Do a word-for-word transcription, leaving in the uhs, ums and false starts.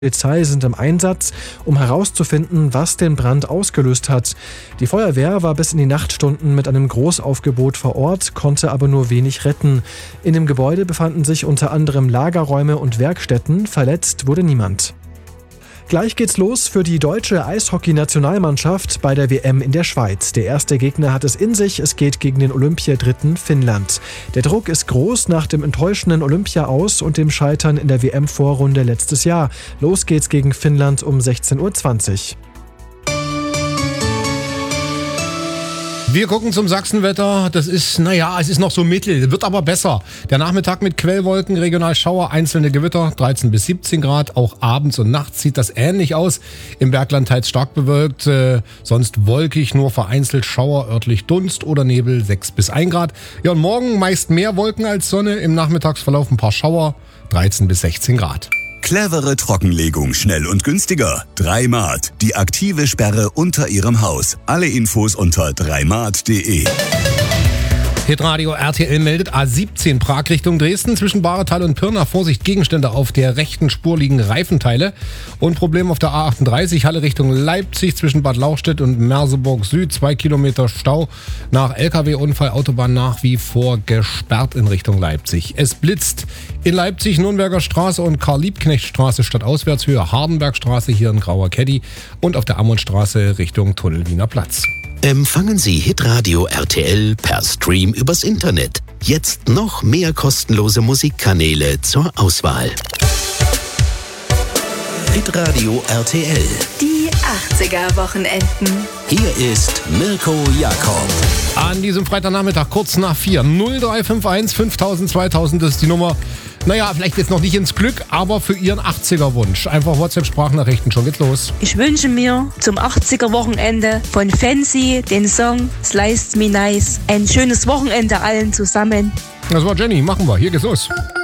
Polizei sind im Einsatz, um herauszufinden, was den Brand ausgelöst hat. Die Feuerwehr war bis in die Nachtstunden mit einem Großaufgebot vor Ort, konnte aber nur wenig retten. In dem Gebäude befanden sich unter anderem Lagerräume und Werkstätten, verletzt wurde niemand. Gleich geht's los für die deutsche Eishockey-Nationalmannschaft bei der W M in der Schweiz. Der erste Gegner hat es in sich, es geht gegen den Olympiadritten Finnland. Der Druck ist groß nach dem enttäuschenden Olympia-Aus und dem Scheitern in der W M-Vorrunde letztes Jahr. Los geht's gegen Finnland um sechzehn Uhr zwanzig. Wir gucken zum Sachsenwetter. Das ist, naja, es ist noch so mittel, wird aber besser. Der Nachmittag mit Quellwolken, regional Schauer, einzelne Gewitter, dreizehn bis siebzehn Grad. Auch abends und nachts sieht das ähnlich aus. Im Bergland teils stark bewölkt, äh, sonst wolkig, nur vereinzelt Schauer, örtlich Dunst oder Nebel, sechs bis ein Grad. Ja, und morgen meist mehr Wolken als Sonne. Im Nachmittagsverlauf ein paar Schauer, dreizehn bis sechzehn Grad. Clevere Trockenlegung, schnell und günstiger. Dreimat, die aktive Sperre unter Ihrem Haus. Alle Infos unter dreimat punkt de. Hitradio R T L meldet A siebzehn Prag Richtung Dresden. Zwischen Bahretal und Pirna Vorsicht, Gegenstände auf der rechten Spur liegen Reifenteile. Und Problem auf der A achtunddreißig Halle Richtung Leipzig zwischen Bad Lauchstädt und Merseburg Süd. Zwei Kilometer Stau nach L K W-Unfall. Autobahn nach wie vor gesperrt in Richtung Leipzig. Es blitzt in Leipzig, Nürnberger Straße und Karl-Liebknecht-Straße statt Auswärtshöhe. Hardenbergstraße hier in Grauer Caddy. Und auf der Ammonstraße Richtung Tunnel Wiener Platz. Empfangen Sie Hitradio R T L per Stream übers Internet. Jetzt noch mehr kostenlose Musikkanäle zur Auswahl. Hitradio R T L. Die achtziger-Wochenenden. Hier ist Mirko Jakob. An diesem Freitagnachmittag kurz nach vier. null drei fünf eins fünftausend zweitausend, das ist die Nummer. Naja, vielleicht jetzt noch nicht ins Glück, aber für Ihren achtziger-Wunsch. Einfach WhatsApp-Sprachnachrichten, schon geht's los. Ich wünsche mir zum achtziger-Wochenende von Fancy den Song Sliced Me Nice. Ein schönes Wochenende allen zusammen. Das war Jenny, machen wir. Hier geht's los.